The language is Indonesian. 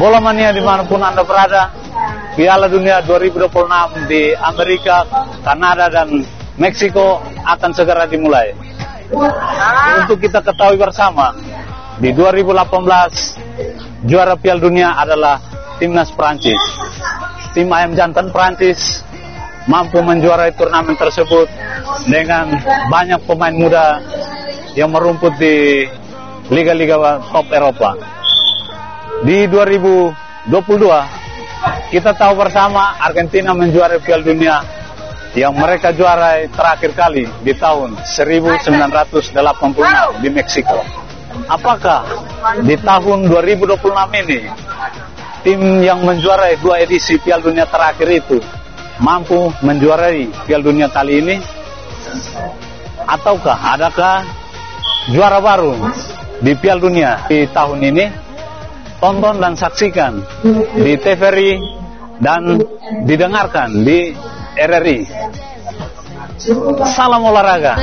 Bola mania dimanapun Anda berada, Piala Dunia 2026 di Amerika, Kanada, dan Meksiko akan segera dimulai. Untuk kita ketahui bersama, di 2018 juara Piala Dunia adalah timnas Prancis. Tim ayam jantan Prancis mampu menjuarai turnamen tersebut dengan banyak pemain muda yang merumput di liga-liga top Eropa. Di 2022 kita tahu bersama Argentina menjuarai Piala Dunia yang mereka juarai terakhir kali di tahun 1986 di Meksiko. Apakah di tahun 2026 ini tim yang menjuarai 2 edisi Piala Dunia terakhir itu mampu menjuarai Piala Dunia kali ini? Ataukah adakah juara baru di Piala Dunia di tahun ini? Tonton dan saksikan di TVRI dan didengarkan di RRI. Salam olahraga.